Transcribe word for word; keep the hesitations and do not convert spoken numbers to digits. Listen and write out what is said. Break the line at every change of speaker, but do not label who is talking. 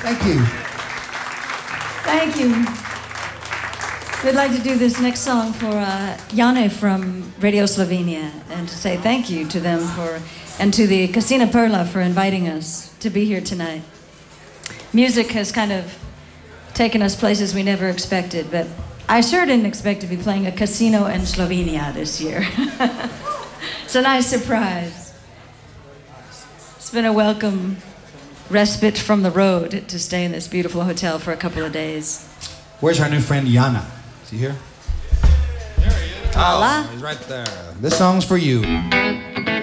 Thank you.
Thank you. We'd like to do this next song for uh, Jane from Radio Slovenia and to say thank you to them for, and to the Casino Perla for inviting us to be here tonight. Music has kind of taken us places we never expected, but I sure didn't expect to be playing a casino in Slovenia this year. It's a nice surprise. It's been a welcome respite from the road to stay in this beautiful hotel for a couple of days.
Where's our new friend Jana? Is he here?
There he is.
Oh, he's right there. This song's for you.